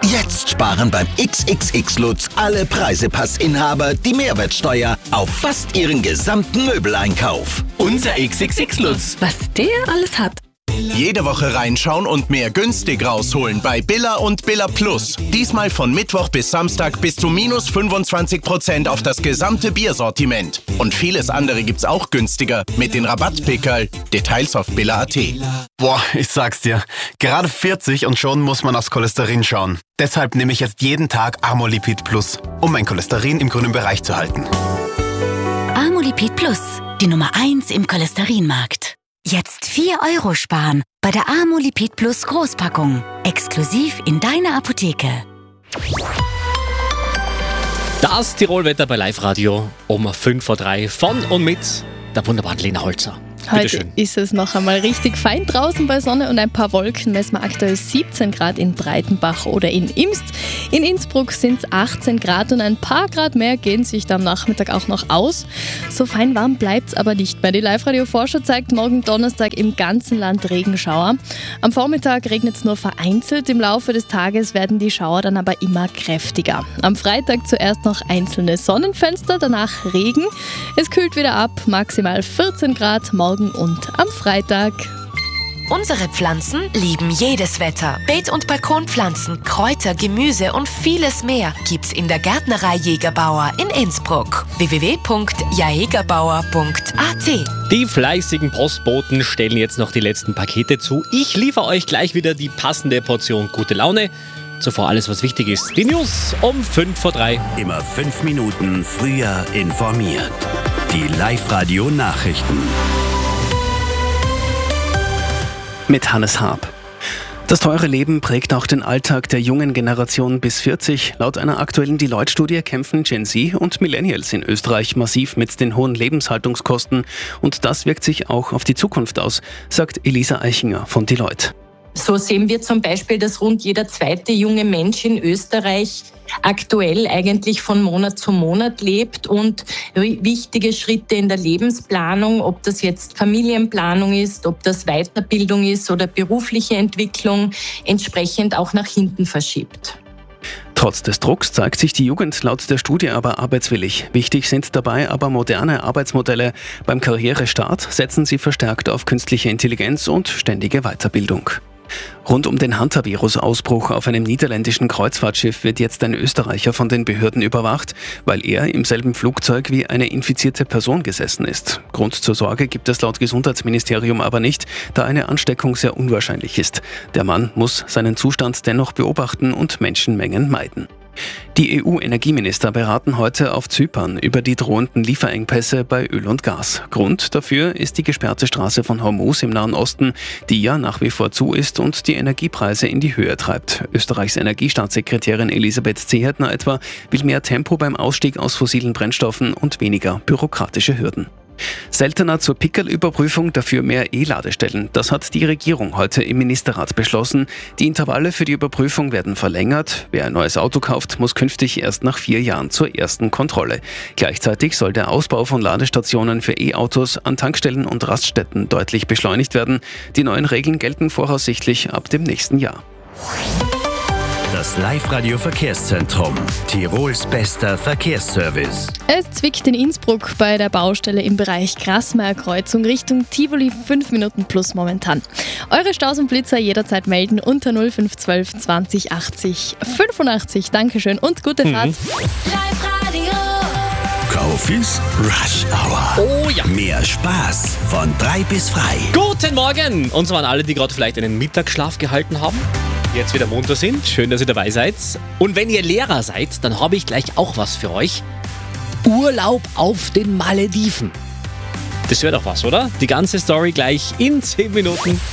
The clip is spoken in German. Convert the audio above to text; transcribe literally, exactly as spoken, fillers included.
Jetzt sparen beim X X X Lutz alle Preisepassinhaber die Mehrwertsteuer auf fast ihren gesamten Möbeleinkauf. Unser X X X Lutz. Was der alles hat. Jede Woche reinschauen und mehr günstig rausholen bei Billa und Billa Plus. Diesmal von Mittwoch bis Samstag bis zu minus fünfundzwanzig Prozent auf das gesamte Biersortiment. Und vieles andere gibt's auch günstiger mit den Rabattpickerl. Details auf billa punkt at. Boah, ich sag's dir. Gerade vierzig und schon muss man aufs Cholesterin schauen. Deshalb nehme ich jetzt jeden Tag Amolipid Plus, um mein Cholesterin im grünen Bereich zu halten. Amolipid Plus, die Nummer eins im Cholesterinmarkt. Jetzt vier Euro sparen bei der Amolipid Plus Großpackung. Exklusiv in deiner Apotheke. Das Tirolwetter bei Live Radio um fünf vor drei von und mit der wunderbaren Lena Holzer. Heute ist es noch einmal richtig fein draußen bei Sonne und ein paar Wolken. Messen wir aktuell siebzehn Grad in Breitenbach oder in Imst. In Innsbruck sind es achtzehn Grad und ein paar Grad mehr gehen sich dann am Nachmittag auch noch aus. So fein warm bleibt es aber nicht mehr. Die Live-Radio-Vorschau zeigt morgen Donnerstag im ganzen Land Regenschauer. Am Vormittag regnet es nur vereinzelt. Im Laufe des Tages werden die Schauer dann aber immer kräftiger. Am Freitag zuerst noch einzelne Sonnenfenster, danach Regen. Es kühlt wieder ab, maximal vierzehn Grad morgen und am Freitag. Unsere Pflanzen lieben jedes Wetter. Beet- und Balkonpflanzen, Kräuter, Gemüse und vieles mehr gibt's in der Gärtnerei Jägerbauer in Innsbruck. w w w punkt jaegerbauer punkt a t. Die fleißigen Postboten stellen jetzt noch die letzten Pakete zu. Ich liefere euch gleich wieder die passende Portion gute Laune. Zuvor alles, was wichtig ist. Die News um fünf vor drei. Immer fünf Minuten früher informiert. Die Live-Radio-Nachrichten. Mit Hannes Haab. Das teure Leben prägt auch den Alltag der jungen Generation bis vierzig. Laut einer aktuellen Deloitte-Studie kämpfen Gen Z und Millennials in Österreich massiv mit den hohen Lebenshaltungskosten. Und das wirkt sich auch auf die Zukunft aus, sagt Elisa Eichinger von Deloitte. So sehen wir zum Beispiel, dass rund jeder zweite junge Mensch in Österreich aktuell eigentlich von Monat zu Monat lebt und wichtige Schritte in der Lebensplanung, ob das jetzt Familienplanung ist, ob das Weiterbildung ist oder berufliche Entwicklung, entsprechend auch nach hinten verschiebt. Trotz des Drucks zeigt sich die Jugend laut der Studie aber arbeitswillig. Wichtig sind dabei aber moderne Arbeitsmodelle. Beim Karrierestart setzen sie verstärkt auf künstliche Intelligenz und ständige Weiterbildung. Rund um den Hantavirus-Ausbruch auf einem niederländischen Kreuzfahrtschiff wird jetzt ein Österreicher von den Behörden überwacht, weil er im selben Flugzeug wie eine infizierte Person gesessen ist. Grund zur Sorge gibt es laut Gesundheitsministerium aber nicht, da eine Ansteckung sehr unwahrscheinlich ist. Der Mann muss seinen Zustand dennoch beobachten und Menschenmengen meiden. Die E U-Energieminister beraten heute auf Zypern über die drohenden Lieferengpässe bei Öl und Gas. Grund dafür ist die gesperrte Straße von Hormuz im Nahen Osten, die ja nach wie vor zu ist und die Energiepreise in die Höhe treibt. Österreichs Energiestaatssekretärin Elisabeth Zehetner etwa will mehr Tempo beim Ausstieg aus fossilen Brennstoffen und weniger bürokratische Hürden. Seltener zur Pickerl-Überprüfung, dafür mehr E-Ladestellen. Das hat die Regierung heute im Ministerrat beschlossen. Die Intervalle für die Überprüfung werden verlängert. Wer ein neues Auto kauft, muss künftig erst nach vier Jahren zur ersten Kontrolle. Gleichzeitig soll der Ausbau von Ladestationen für E-Autos an Tankstellen und Raststätten deutlich beschleunigt werden. Die neuen Regeln gelten voraussichtlich ab dem nächsten Jahr. Das Live-Radio-Verkehrszentrum. Tirols bester Verkehrsservice. Es zwickt in Innsbruck bei der Baustelle im Bereich Grasmeyer-Kreuzung Richtung Tivoli fünf Minuten plus momentan. Eure Staus und Blitzer jederzeit melden unter null fünf eins zwei zwanzig achtzig fünfundachtzig. Dankeschön und gute Fahrt. Mhm. Live-Radio. Kaufis Rush Hour. Oh ja. Mehr Spaß von drei bis frei. Guten Morgen! Und zwar an alle, die gerade vielleicht einen Mittagsschlaf gehalten haben, jetzt wieder munter sind. Schön, dass ihr dabei seid. Und wenn ihr Lehrer seid, dann habe ich gleich auch was für euch. Urlaub auf den Malediven. Das wäre doch was, oder? Die ganze Story gleich in zehn Minuten.